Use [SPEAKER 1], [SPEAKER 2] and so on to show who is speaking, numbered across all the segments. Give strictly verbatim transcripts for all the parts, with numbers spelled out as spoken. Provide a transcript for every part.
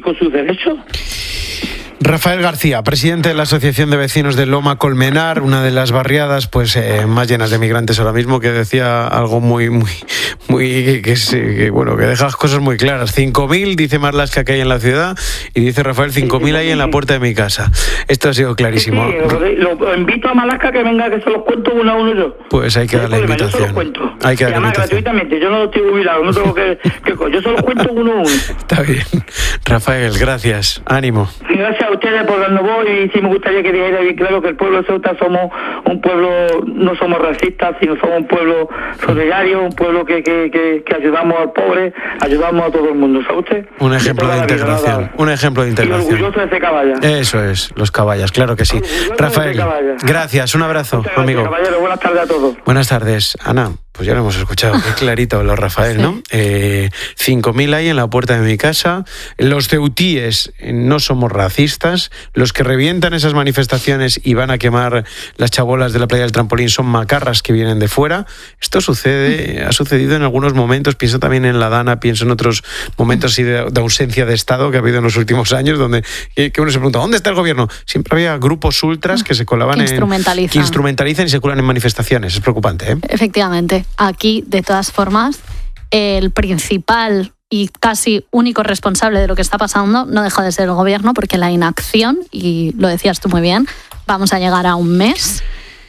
[SPEAKER 1] con sus derechos.
[SPEAKER 2] Rafael García, presidente de la Asociación de Vecinos de Loma Colmenar, una de las barriadas pues eh, más llenas de migrantes ahora mismo, que decía algo muy, muy, muy que, que, que bueno, que deja las cosas muy claras. cinco mil, dice Marlaska, que hay en la ciudad, y dice Rafael, cinco mil hay en la puerta de mi casa. Esto ha sido clarísimo.
[SPEAKER 1] Sí, sí, lo, lo invito a Marlaska que venga, que se los cuento uno a uno yo.
[SPEAKER 2] Pues hay que darle la invitación.
[SPEAKER 1] Yo se los cuento.
[SPEAKER 2] Hay que darle
[SPEAKER 1] además, gratuitamente, yo no estoy jubilado, no tengo que, que... Yo se los cuento uno a uno.
[SPEAKER 2] Está bien. Rafael, gracias. Ánimo.
[SPEAKER 1] Gracias a ustedes por darnos voz, y sí me gustaría que dijera bien claro que el pueblo de Ceuta somos un pueblo, no somos racistas, sino somos un pueblo solidario, un pueblo que, que, que, que ayudamos al pobre, ayudamos a todo el mundo, ¿sabe usted?
[SPEAKER 2] Un ejemplo de, de integración, vida, un ejemplo de integración.
[SPEAKER 1] Y orgulloso de ese caballa.
[SPEAKER 2] Eso es, los caballas, claro que sí. Orgulloso Rafael, gracias, un abrazo,
[SPEAKER 1] Muchas gracias,
[SPEAKER 2] amigo.
[SPEAKER 1] Caballero, buenas tardes a todos.
[SPEAKER 2] Buenas tardes, Ana. Pues ya lo hemos escuchado, qué clarito lo Rafael, ¿no? Sí. Eh, cinco mil hay en la puerta de mi casa. Los ceutíes no somos racistas. Los que revientan esas manifestaciones y van a quemar las chabolas de la playa del Trampolín son macarras que vienen de fuera. Esto sucede, ha sucedido en algunos momentos. Pienso también en la Dana, pienso en otros momentos así de, de ausencia de Estado que ha habido en los últimos años, donde eh, que uno se pregunta, ¿dónde está el gobierno? Siempre había grupos ultras que se colaban
[SPEAKER 3] que
[SPEAKER 2] en...
[SPEAKER 3] instrumentalizan.
[SPEAKER 2] Que instrumentalizan y se cuelan en manifestaciones. Es preocupante, ¿eh?
[SPEAKER 3] Efectivamente. Aquí, de todas formas, el principal y casi único responsable de lo que está pasando no deja de ser el gobierno, porque la inacción, y lo decías tú muy bien, vamos a llegar a un mes,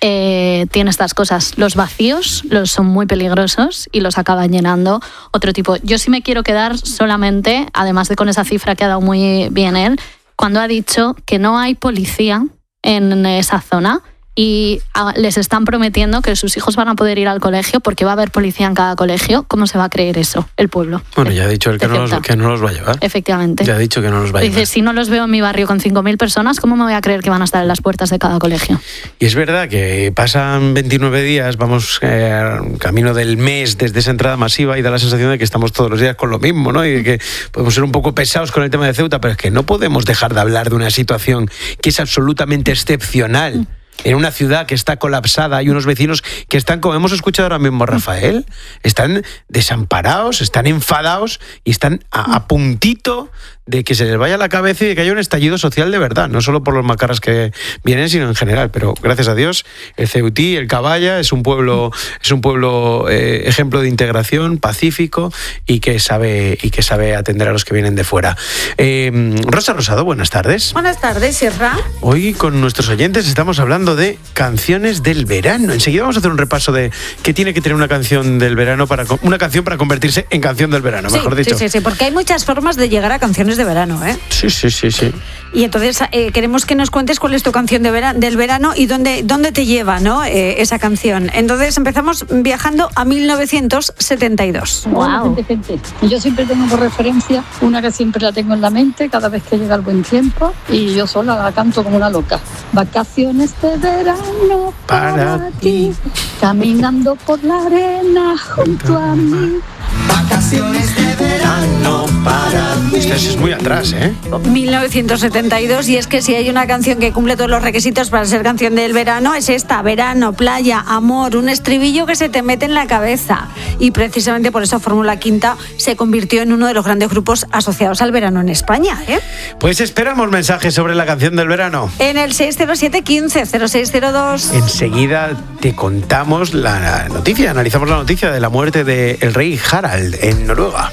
[SPEAKER 3] eh, tiene estas cosas. Los vacíos los son muy peligrosos y los acaban llenando otro tipo. Yo sí me quiero quedar solamente, además de con esa cifra que ha dado muy bien él, cuando ha dicho que no hay policía en esa zona, y les están prometiendo que sus hijos van a poder ir al colegio porque va a haber policía en cada colegio. ¿Cómo se va a creer eso el pueblo?
[SPEAKER 2] Bueno, ya ha dicho él que no, los, que no los va a llevar.
[SPEAKER 3] Efectivamente.
[SPEAKER 2] Ya ha dicho que no los va a llevar.
[SPEAKER 3] Dice, si no los veo en mi barrio con cinco mil personas, ¿cómo me voy a creer que van a estar en las puertas de cada colegio?
[SPEAKER 2] Y es verdad que pasan veintinueve días, vamos eh, camino del mes desde esa entrada masiva, y da la sensación de que estamos todos los días con lo mismo, ¿no? Y de que podemos ser un poco pesados con el tema de Ceuta, pero es que no podemos dejar de hablar de una situación que es absolutamente excepcional. Mm. En una ciudad que está colapsada, hay unos vecinos que están, como hemos escuchado ahora mismo Rafael, están desamparados, están enfadados y están a, a puntito de que se les vaya la cabeza y de que haya un estallido social de verdad, no solo por los macarras que vienen, sino en general. Pero gracias a Dios, el Ceutí, el Caballa, es un pueblo, es un pueblo eh, ejemplo de integración, pacífico, y que sabe y que sabe atender a los que vienen de fuera. Eh, Rosa Rosado, buenas tardes.
[SPEAKER 4] Buenas tardes, Sierra.
[SPEAKER 2] Hoy con nuestros oyentes estamos hablando de canciones del verano. Enseguida vamos a hacer un repaso de qué tiene que tener una canción del verano para una canción para convertirse en canción del verano,
[SPEAKER 4] sí,
[SPEAKER 2] mejor dicho.
[SPEAKER 4] Sí, sí, sí, porque hay muchas formas de llegar a canciones de verano, ¿eh?
[SPEAKER 2] Sí, sí, sí, sí.
[SPEAKER 4] Y entonces eh, queremos que nos cuentes cuál es tu canción de vera- del verano y dónde, dónde te lleva, ¿no? Eh, esa canción. Entonces empezamos viajando a mil novecientos setenta y dos.
[SPEAKER 5] Wow. Gente, gente. Yo siempre tengo por referencia una que siempre la tengo en la mente cada vez que llega el buen tiempo, y yo sola la canto como una loca. Vacaciones de verano para, para ti, caminando por la arena junto a mí.
[SPEAKER 6] Vacaciones de verano para mí.
[SPEAKER 2] Esta es muy atrás, ¿eh?
[SPEAKER 4] mil novecientos setenta y dos, y es que si hay una canción que cumple todos los requisitos para ser canción del verano, es esta: verano, playa, amor, un estribillo que se te mete en la cabeza. Y precisamente por eso Fórmula Quinta se convirtió en uno de los grandes grupos asociados al verano en España, ¿eh?
[SPEAKER 2] Pues esperamos mensajes sobre la canción del verano.
[SPEAKER 4] En el seis cero siete, quince, cero seis cero dos.
[SPEAKER 2] Enseguida te contamos la noticia, analizamos la noticia de la muerte del rey Harald en Noruega.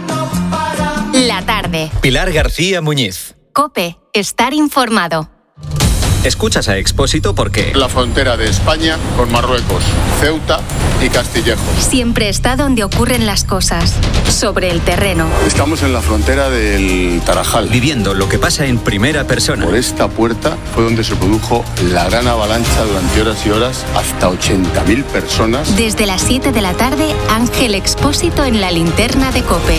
[SPEAKER 7] La tarde.
[SPEAKER 8] Pilar García Muñiz.
[SPEAKER 7] COPE. Estar informado.
[SPEAKER 8] Escuchas a Expósito porque...
[SPEAKER 9] La frontera de España con Marruecos, Ceuta y Castillejos.
[SPEAKER 7] Siempre está donde ocurren las cosas, sobre el terreno.
[SPEAKER 9] Estamos en la frontera del Tarajal.
[SPEAKER 8] Viviendo lo que pasa en primera persona.
[SPEAKER 9] Por esta puerta fue donde se produjo la gran avalancha durante horas y horas, hasta ochenta mil personas.
[SPEAKER 7] Desde las siete de la tarde, Ángel Expósito en la linterna de COPE.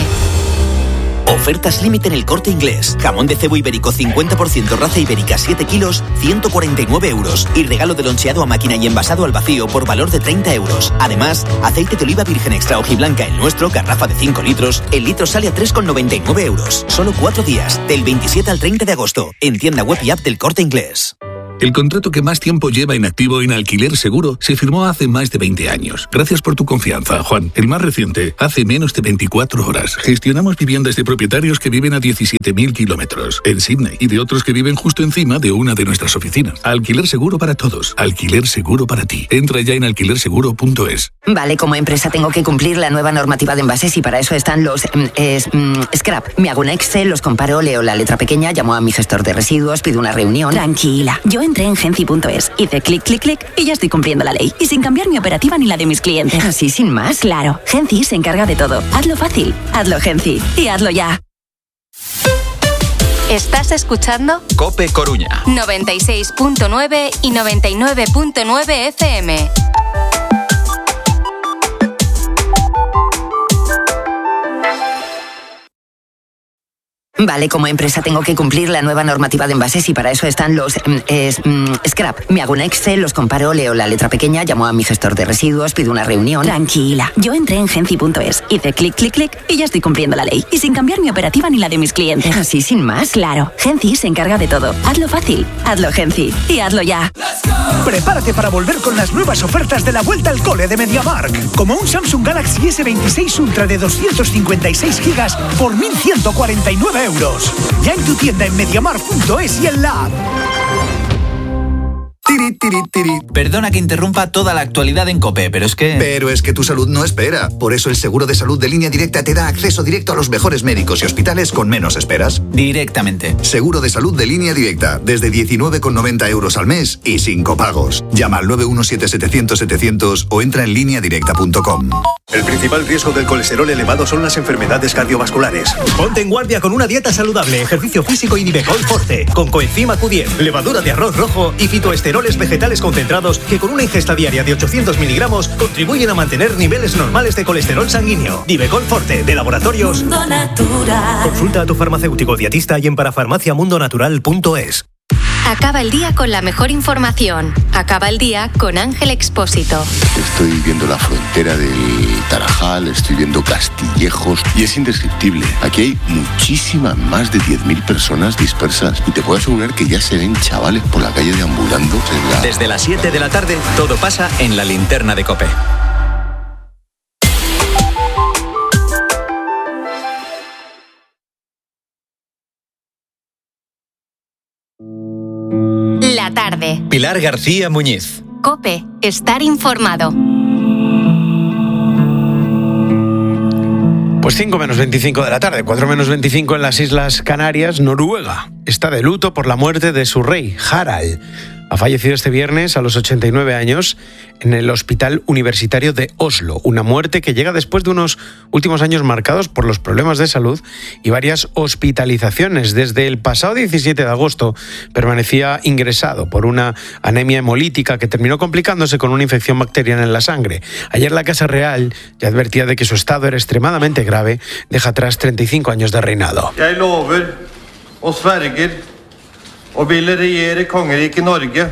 [SPEAKER 10] Ofertas límite en El Corte Inglés. Jamón de cebo ibérico cincuenta por ciento raza ibérica siete kilos, ciento cuarenta y nueve euros. Y regalo de loncheado a máquina y envasado al vacío por valor de treinta euros. Además, aceite de oliva virgen extra hojiblanca el nuestro, garrafa de cinco litros. El litro sale a tres con noventa y nueve euros. Solo cuatro días, del veintisiete al treinta de agosto. En tienda web y app del Corte Inglés.
[SPEAKER 11] El contrato que más tiempo lleva en activo en Alquiler Seguro se firmó hace más de veinte años. Gracias por tu confianza, Juan. El más reciente, hace menos de veinticuatro horas. Gestionamos viviendas de propietarios que viven a diecisiete mil kilómetros en Sydney y de otros que viven justo encima de una de nuestras oficinas. Alquiler Seguro para todos. Alquiler Seguro para ti. Entra ya en alquiler seguro punto es.
[SPEAKER 12] Vale, como empresa tengo que cumplir la nueva normativa de envases y para eso están los mm, es, mm, scrap. Me hago un Excel, los comparo, leo la letra pequeña, llamo a mi gestor de residuos, pido una reunión.
[SPEAKER 13] Tranquila, yo entré en genci punto es, hice clic, clic, clic y ya estoy cumpliendo la ley. Y sin cambiar mi operativa ni la de mis clientes.
[SPEAKER 12] ¿Así sin más?
[SPEAKER 13] Claro, Genci se encarga de todo. Hazlo fácil, hazlo Genci y hazlo ya.
[SPEAKER 7] ¿Estás escuchando?
[SPEAKER 8] COPE Coruña.
[SPEAKER 7] noventa y seis punto nueve y noventa y nueve punto nueve F M.
[SPEAKER 12] Vale, como empresa tengo que cumplir la nueva normativa de envases y para eso están los mm, es, mm, scrap. Me hago un Excel, los comparo, leo la letra pequeña, llamo a mi gestor de residuos, pido una reunión.
[SPEAKER 13] Tranquila, yo entré en genci punto es, hice clic, clic, clic y ya estoy cumpliendo la ley. Y sin cambiar mi operativa ni la de mis clientes.
[SPEAKER 12] ¿Así sin más?
[SPEAKER 13] Claro, Genci se encarga de todo. Hazlo fácil, hazlo Genci y hazlo ya.
[SPEAKER 14] Prepárate para volver con las nuevas ofertas de la vuelta al cole de MediaMarkt. Como un Samsung Galaxy ese veintiséis Ultra de doscientos cincuenta y seis gigas por mil ciento cuarenta y nueve euros. Ya en tu tienda en mediamarkt punto es y en la app.
[SPEAKER 15] Tiri, tiri, tiri. Perdona que interrumpa toda la actualidad en COPE, pero es que...
[SPEAKER 16] Pero es que tu salud no espera. Por eso el seguro de salud de Línea Directa te da acceso directo a los mejores médicos y hospitales con menos esperas.
[SPEAKER 15] Directamente.
[SPEAKER 16] Seguro de salud de Línea Directa, desde diecinueve con noventa euros al mes y sin copagos. Llama al nueve uno siete setecientos setecientos o entra en línea directa punto com.
[SPEAKER 17] El principal riesgo del colesterol elevado son las enfermedades cardiovasculares. Ponte en guardia con una dieta saludable, ejercicio físico y Nivecol Forte, con coenzima Q diez, levadura de arroz rojo y fitoesteroles vegetales concentrados que con una ingesta diaria de ochocientos miligramos contribuyen a mantener niveles normales de colesterol sanguíneo. Nivecol Forte, de Laboratorios
[SPEAKER 6] Mundo Natural.
[SPEAKER 17] Consulta a tu farmacéutico dietista y en parafarmacia mundo natural punto es.
[SPEAKER 7] Acaba el día con la mejor información. Acaba el día con Ángel Expósito.
[SPEAKER 9] Estoy viendo la frontera del Tarajal, estoy viendo Castillejos y es indescriptible. Aquí hay muchísimas, más de diez mil personas dispersas y te puedo asegurar que ya se ven chavales por la calle deambulando. En la...
[SPEAKER 8] Desde las siete de la tarde, todo pasa en la linterna de COPE.
[SPEAKER 7] La tarde.
[SPEAKER 8] Pilar García Muñiz.
[SPEAKER 7] COPE. Estar informado.
[SPEAKER 2] Pues cinco menos veinticinco de la tarde, cuatro menos veinticinco en las Islas Canarias. Noruega está de luto por la muerte de su rey, Harald. Ha fallecido este viernes a los ochenta y nueve años en el Hospital Universitario de Oslo. Una muerte que llega después de unos últimos años marcados por los problemas de salud y varias hospitalizaciones. Desde el pasado diecisiete de agosto permanecía ingresado por una anemia hemolítica que terminó complicándose con una infección bacteriana en la sangre. Ayer la Casa Real ya advertía de que su estado era extremadamente grave. Deja atrás treinta y cinco años de reinado.
[SPEAKER 18] Jeg lover og sverger og vil regjere kongeriket Norge.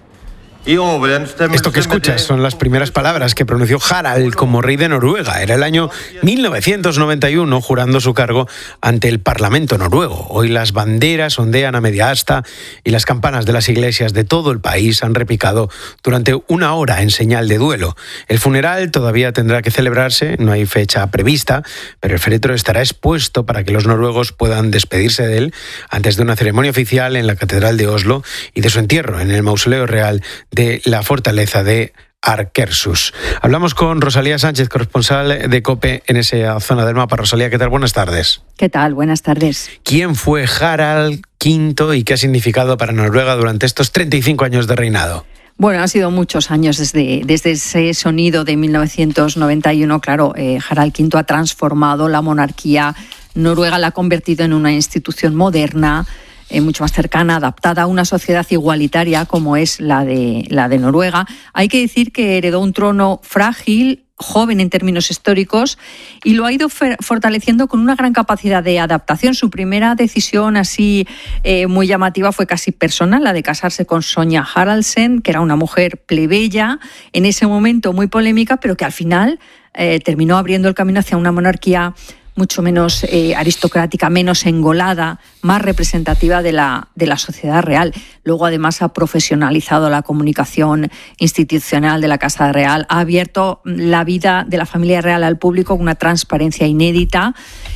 [SPEAKER 2] Esto que escuchas son las primeras palabras que pronunció Harald como rey de Noruega. Era el año mil novecientos noventa y uno, jurando su cargo ante el Parlamento noruego. Hoy las banderas ondean a media asta y las campanas de las iglesias de todo el país han repicado durante una hora en señal de duelo. El funeral todavía tendrá que celebrarse, no hay fecha prevista, pero el féretro estará expuesto para que los noruegos puedan despedirse de él antes de una ceremonia oficial en la Catedral de Oslo y de su entierro en el Mausoleo Real de la fortaleza de Akershus. Hablamos con Rosalía Sánchez, corresponsal de COPE en esa zona del mapa. Rosalía, ¿qué tal? Buenas tardes.
[SPEAKER 19] ¿Qué tal? Buenas tardes.
[SPEAKER 2] ¿Quién fue Harald quinto y qué ha significado para Noruega durante estos treinta y cinco años de reinado?
[SPEAKER 19] Bueno, han sido muchos años desde, desde ese sonido de mil novecientos noventa y uno. Claro, eh, Harald quinto ha transformado la monarquía noruega, la ha convertido en una institución moderna, Eh, mucho más cercana, adaptada a una sociedad igualitaria como es la de, la de Noruega. Hay que decir que heredó un trono frágil, joven en términos históricos, y lo ha ido fer- fortaleciendo con una gran capacidad de adaptación. Su primera decisión así eh, muy llamativa fue casi personal, la de casarse con Sonja Haraldsen, que era una mujer plebeya, en ese momento muy polémica, pero que al final eh, terminó abriendo el camino hacia una monarquía mucho menos eh, aristocrática, menos engolada, más representativa de la, de la sociedad real. Luego, además, ha profesionalizado la comunicación institucional de la Casa Real, ha abierto la vida de la familia real al público con una transparencia inédita.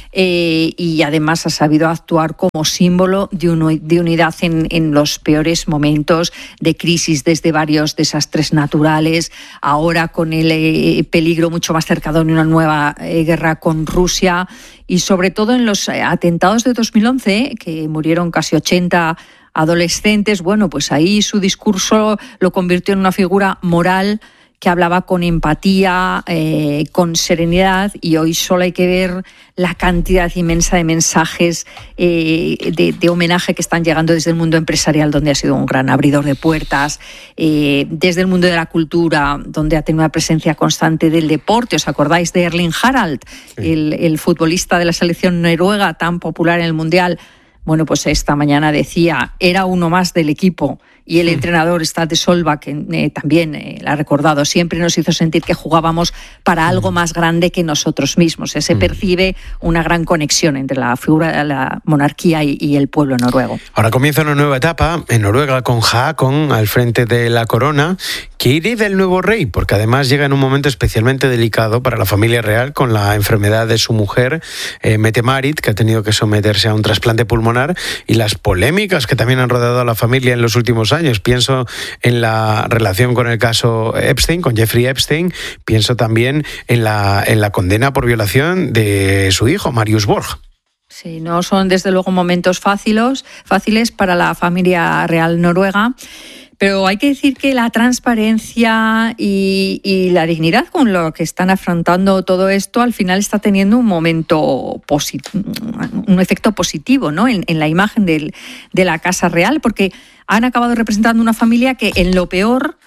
[SPEAKER 19] Eh, y además ha sabido actuar como símbolo de, uno, de unidad en, en los peores momentos de crisis, desde varios desastres naturales, ahora con el eh, peligro mucho más cercano de una nueva eh, guerra con Rusia, y sobre todo en los atentados de dos mil once, que murieron casi ochenta adolescentes. Bueno, pues ahí su discurso lo convirtió en una figura moral que hablaba con empatía, eh, con serenidad, y hoy solo hay que ver la cantidad inmensa de mensajes eh, de, de homenaje que están llegando desde el mundo empresarial, donde ha sido un gran abridor de puertas, eh, desde el mundo de la cultura, donde ha tenido una presencia constante del deporte. ¿Os acordáis de Erling Haaland, sí. el, el futbolista de la selección noruega tan popular en el Mundial? Bueno, pues esta mañana decía, era uno más del equipo, y el sí. entrenador Stade Solback eh, también eh, la ha recordado, siempre nos hizo sentir que jugábamos para algo más grande que nosotros mismos. Se mm. percibe una gran conexión entre la figura de la monarquía y, y el pueblo noruego.
[SPEAKER 2] Ahora comienza una nueva etapa en Noruega con Haakon al frente de la corona, que hereda el nuevo rey, porque además llega en un momento especialmente delicado para la familia real, con la enfermedad de su mujer, eh, Mette-Marit, que ha tenido que someterse a un trasplante pulmonar, y las polémicas que también han rodeado a la familia en los últimos años. Pienso en la relación con el caso Epstein, con Jeffrey Epstein. Pienso también en la, en la condena por violación de su hijo, Marius Borg.
[SPEAKER 19] Sí, no son desde luego momentos fáciles, fáciles para la familia real noruega. Pero hay que decir que la transparencia y, y la dignidad con lo que están afrontando todo esto al final está teniendo un momento positivo, un efecto positivo, ¿no? en, en la imagen del, de la Casa Real, porque han acabado representando una familia que en lo peor,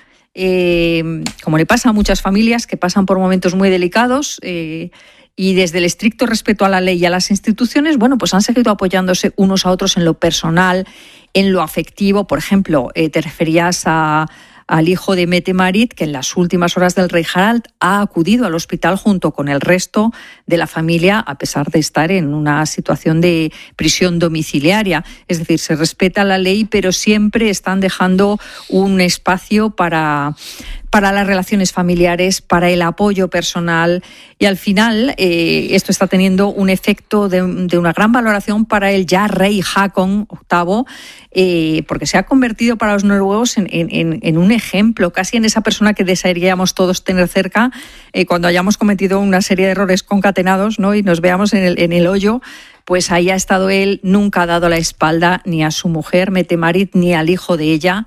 [SPEAKER 19] eh, como le pasa a muchas familias que pasan por momentos muy delicados, eh, y desde el estricto respeto a la ley y a las instituciones, bueno, pues han seguido apoyándose unos a otros en lo personal, en lo afectivo. Por ejemplo, eh, te referías a, al hijo de Mette-Marit, que en las últimas horas del rey Harald ha acudido al hospital junto con el resto de la familia, a pesar de estar en una situación de prisión domiciliaria. Es decir, se respeta la ley, pero siempre están dejando un espacio para... para las relaciones familiares, para el apoyo personal, y al final eh, esto está teniendo un efecto de, de una gran valoración para el ya rey Haakon octavo, eh, porque se ha convertido para los noruegos en, en, en un ejemplo, casi en esa persona que desearíamos todos tener cerca eh, cuando hayamos cometido una serie de errores concatenados, ¿no? Y nos veamos en el, en el hoyo. Pues ahí ha estado él, nunca ha dado la espalda ni a su mujer Mette-Marit ni al hijo de ella.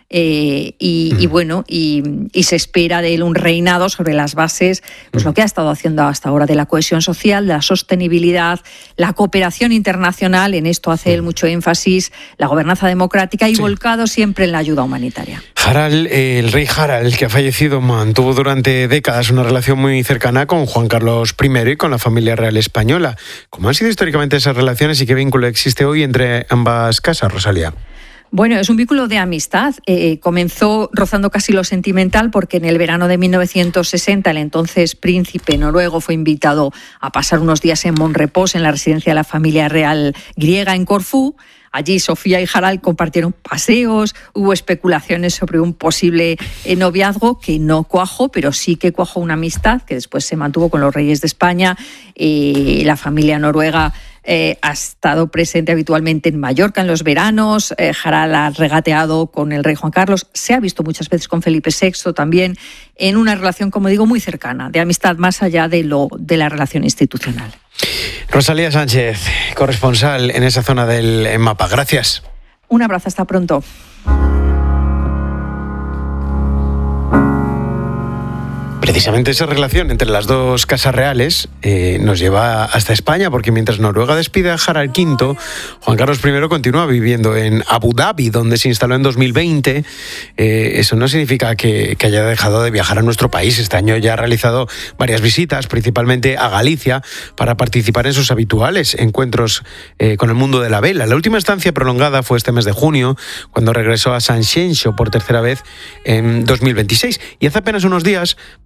[SPEAKER 19] Eh, y, y bueno, y, y se espera de él un reinado sobre las bases, pues lo que ha estado haciendo hasta ahora, de la cohesión social, de la sostenibilidad, la cooperación internacional. En esto hace él mucho énfasis, la gobernanza democrática, y sí. volcado siempre en la ayuda humanitaria.
[SPEAKER 2] Harald, eh, el rey Harald, que ha fallecido, mantuvo durante décadas una relación muy cercana con Juan Carlos primero y con la familia real española. ¿Cómo han sido históricamente esas relaciones y qué vínculo existe hoy entre ambas casas, Rosalía?
[SPEAKER 19] Bueno, es un vínculo de amistad. Eh, comenzó rozando casi lo sentimental, porque en el verano de mil novecientos sesenta el entonces príncipe noruego fue invitado a pasar unos días en Monrepos, en la residencia de la familia real griega en Corfú. Allí Sofía y Harald compartieron paseos, hubo especulaciones sobre un posible noviazgo que no cuajó, pero sí que cuajó una amistad que después se mantuvo con los reyes de España. Eh, la familia noruega Eh, ha estado presente habitualmente en Mallorca en los veranos. eh, Harald ha regateado con el rey Juan Carlos, se ha visto muchas veces con Felipe sexto también, en una relación, como digo, muy cercana, de amistad más allá de, lo, de la relación institucional.
[SPEAKER 2] Rosalía Sánchez, corresponsal en esa zona del mapa. Gracias.
[SPEAKER 19] Un abrazo, hasta pronto.
[SPEAKER 2] Precisamente esa relación entre las dos casas reales eh, nos lleva hasta España, porque mientras Noruega despide a Harald quinto, Juan Carlos primero continúa viviendo en Abu Dhabi, donde se instaló en dos mil veinte. Eh, eso no significa que, que haya dejado de viajar a nuestro país. Este año ya ha realizado varias visitas, principalmente a Galicia, para participar en sus habituales encuentros eh, con el mundo de la vela. La última estancia prolongada fue este mes de junio, cuando regresó a Sanxenxo por tercera vez en dos mil veintiséis. Y hace apenas unos días volvió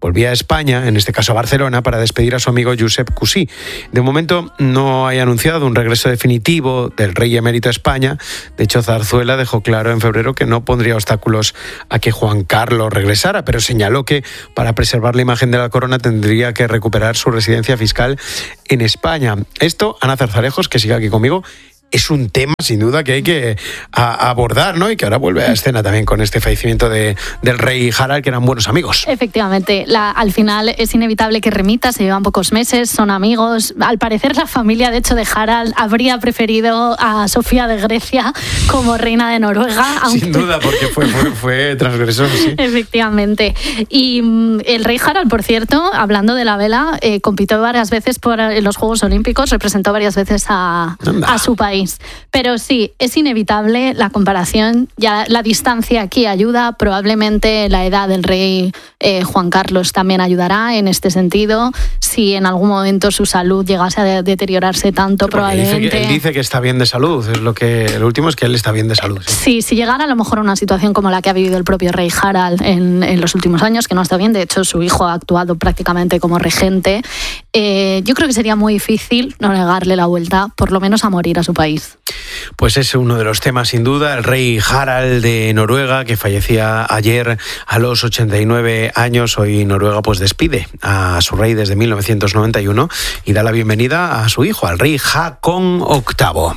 [SPEAKER 2] volvía a España, en este caso a Barcelona, para despedir a su amigo Josep Cusí. De momento no hay anunciado un regreso definitivo del rey emérito a España. De hecho, Zarzuela dejó claro en febrero que no pondría obstáculos a que Juan Carlos regresara, pero señaló que para preservar la imagen de la corona tendría que recuperar su residencia fiscal en España. Esto, Ana Zarzalejos, que sigue aquí conmigo, es un tema sin duda que hay que a, abordar, ¿no? Y que ahora vuelve a escena también con este fallecimiento de, del rey Harald, que eran buenos amigos.
[SPEAKER 3] Efectivamente, la, al final es inevitable que remita, se llevan pocos meses, son amigos. Al parecer la familia, de hecho, de Harald habría preferido a Sofía de Grecia como reina de Noruega. Aunque... Sin
[SPEAKER 2] duda, porque fue, fue, fue transgresor, sí.
[SPEAKER 3] Efectivamente. Y mm, el rey Harald, por cierto, hablando de la vela, eh, compitió varias veces por en los Juegos Olímpicos, representó varias veces a, a su país. Pero sí, es inevitable la comparación, ya la distancia aquí ayuda, probablemente la edad del rey eh, Juan Carlos también ayudará en este sentido. Si en algún momento su salud llegase a deteriorarse tanto,
[SPEAKER 2] Porque
[SPEAKER 3] probablemente...
[SPEAKER 2] Dice que, él dice que está bien de salud, es lo que el último es que él está bien de salud. Sí,
[SPEAKER 3] sí si llegara a lo mejor a una situación como la que ha vivido el propio rey Harald en, en los últimos años, que no está bien, de hecho su hijo ha actuado prácticamente como regente, eh, yo creo que sería muy difícil no negarle la vuelta, por lo menos a morir a su país.
[SPEAKER 2] Pues es uno de los temas sin duda, el rey Harald de Noruega, que fallecía ayer a los ochenta y nueve años. Hoy Noruega pues despide a su rey desde mil novecientos noventa y uno y da la bienvenida a su hijo, al rey Haakon octavo.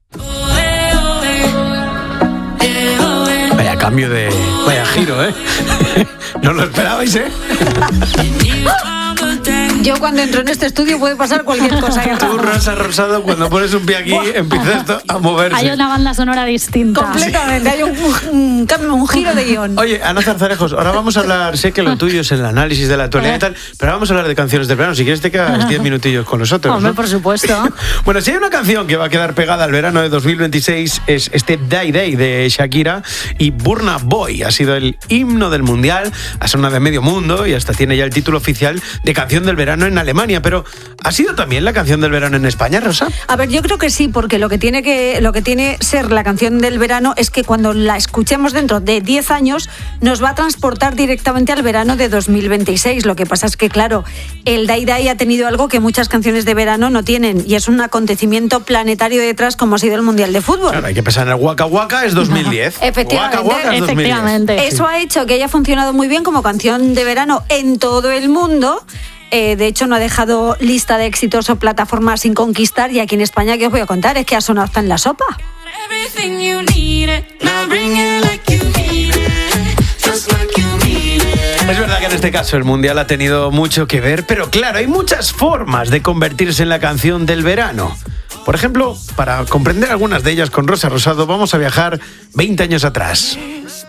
[SPEAKER 2] Vaya cambio de... vaya giro, ¿eh? ¿No lo esperabais, eh?
[SPEAKER 4] Yo cuando entro en este estudio puede pasar cualquier cosa.
[SPEAKER 2] Tú, Rosa Rosado, cuando pones un pie aquí, empieza esto a moverse.
[SPEAKER 3] Hay una banda sonora distinta.
[SPEAKER 4] Completamente, hay un, un, un, un giro de guión.
[SPEAKER 2] Oye, Ana Zarzalejos, ahora vamos a hablar, sé que lo tuyo es el análisis de la actualidad y tal, pero vamos a hablar de canciones del verano. Si quieres te quedas diez minutillos con nosotros.
[SPEAKER 3] Hombre,
[SPEAKER 2] ¿no?
[SPEAKER 3] por supuesto.
[SPEAKER 2] Bueno, si hay una canción que va a quedar pegada al verano de dos mil veintiséis es este Day Day de Shakira y Burna Boy. Ha sido el himno del mundial, ha sonado en medio mundo y hasta tiene ya el título oficial de canción del verano en Alemania, pero ¿ha sido también la canción del verano en España, Rosa?
[SPEAKER 4] A ver, yo creo que sí, porque lo que tiene que lo que tiene ser la canción del verano es que cuando la escuchemos dentro de diez años nos va a transportar directamente al verano de dos mil veintiséis. Lo que pasa es que, claro, el Day Day ha tenido algo que muchas canciones de verano no tienen, y es un acontecimiento planetario detrás, como ha sido el Mundial de Fútbol.
[SPEAKER 2] Claro, hay que pensar en el Waka Waka, es dos mil diez.
[SPEAKER 4] Efectivamente,
[SPEAKER 2] Waka Waka es
[SPEAKER 3] efectivamente.
[SPEAKER 2] dos mil diez.
[SPEAKER 4] Eso ha hecho que haya funcionado muy bien como canción de verano en todo el mundo. Eh, de hecho, no ha dejado lista de éxitos o plataformas sin conquistar, y aquí en España, ¿qué os voy a contar? Es que ha sonado hasta en la sopa.
[SPEAKER 2] Es verdad que en este caso el Mundial ha tenido mucho que ver, pero claro, hay muchas formas de convertirse en la canción del verano. Por ejemplo, para comprender algunas de ellas con Rosa Rosado, vamos a viajar veinte años atrás.